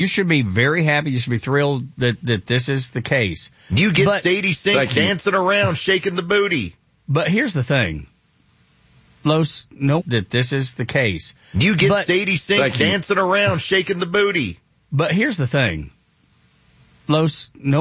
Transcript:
You should be very happy. You should be thrilled that this is the case. You get Sadie Sink dancing around, shaking the booty. But here's the thing. Los, nope, that this is the case. You get Sadie Sink dancing around, shaking the booty. But here's the thing. Los, nope.